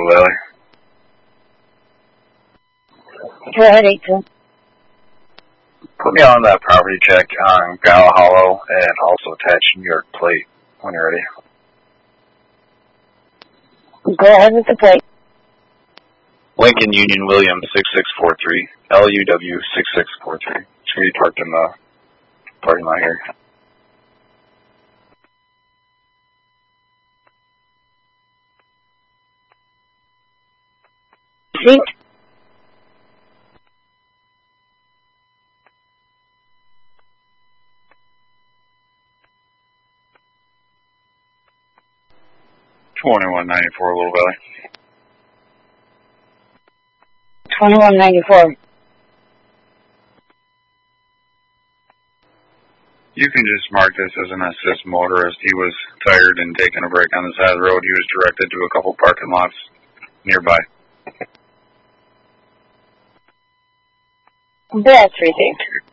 Little Valley. Go ahead, 8-2. Put me on that property check on Gala Hollow and also attach New York plate when you're ready. Go ahead with the plate. Lincoln Union William 6643, LUW 6643. It's going to be parked in the parking lot here. Seat. $21.94 Little Valley. $21.94. You can just mark this as an assist motorist. He was tired and taking a break on the side of the road. He was directed to a couple parking lots nearby. That's received.